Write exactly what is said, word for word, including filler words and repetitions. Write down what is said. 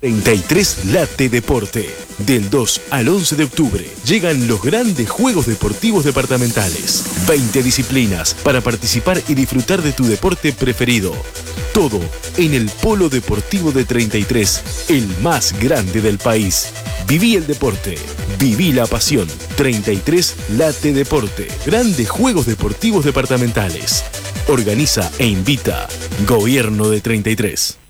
treinta y tres Late Deporte. Del dos al once de octubre llegan los grandes Juegos Deportivos Departamentales. veinte disciplinas para participar y disfrutar de tu deporte preferido. Todo en el Polo Deportivo de treinta y tres, el más grande del país. Viví el deporte, viví la pasión. treinta y tres Late Deporte. Grandes Juegos Deportivos Departamentales. Organiza e invita Gobierno de treinta y tres.